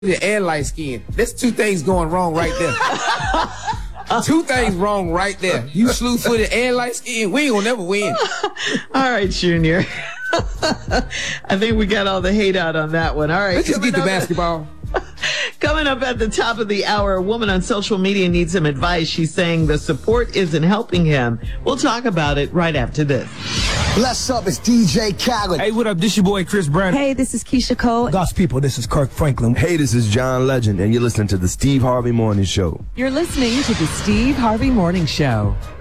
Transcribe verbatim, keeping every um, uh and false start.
and light skin. There's two things going wrong right there. Two things wrong right there. You slew footed and light skin. We ain't gonna never win. All right, Junior. I think we got all the hate out on that one. All right. Let's just get the basketball. Coming up at the top of the hour, a woman on social media needs some advice. She's saying the support isn't helping him. We'll talk about it right after this. Bless up, it's D J Khaled. Hey, what up? This your boy Chris Brown. Hey, this is Keisha Cole. God's people, this is Kirk Franklin. Hey, this is John Legend, and you're listening to the Steve Harvey Morning Show. You're listening to the Steve Harvey Morning Show.